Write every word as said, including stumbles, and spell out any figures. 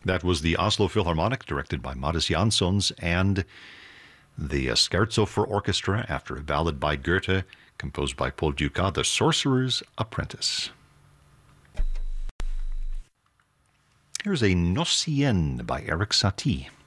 That was the Oslo Philharmonic, directed by Mattis Janssons, and the uh, Scherzo for Orchestra, after a ballad by Goethe, composed by Paul Dukas, The Sorcerer's Apprentice. Here's a Nocien by Erik Satie.